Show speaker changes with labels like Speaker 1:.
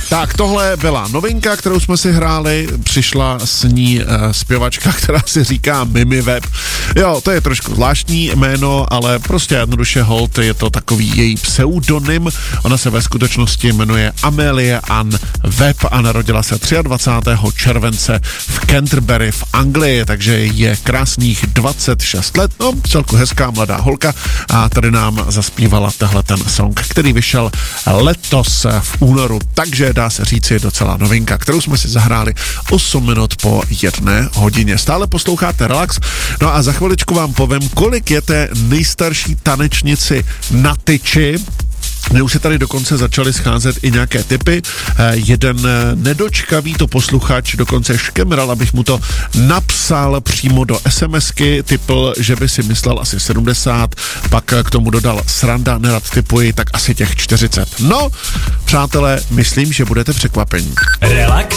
Speaker 1: Tak tohle byla novinka, kterou jsme si hráli, přišla s ní zpěvačka, která si říká Mimi Webb. Jo, to je trošku zvláštní jméno, ale prostě jednoduše hold, je to takový její pseudonym. Ona se ve skutečnosti jmenuje Amelia Ann Webb a narodila se 23. července v Canterbury v Anglii, takže je krásných 26 let, no celku hezká mladá holka a tady nám zaspívala tehle ten song, který vyšel letos v únoru, takže dá se říci docela novinka, kterou jsme si zahráli 8 minut po 1 hodině. Stále posloucháte Relax, no a za chviličku vám povím, kolik je té nejstarší tanečnici na tyči. Mně už se tady dokonce začaly scházet i nějaké tipy. Jeden nedočkavý to posluchač dokonce škemral, abych mu to napsal přímo do SMSky, tipl, že by si myslel asi 70, pak k tomu dodal sranda, nerad tipuji, tak asi těch 40. No, přátelé, myslím, že budete překvapení.
Speaker 2: Relax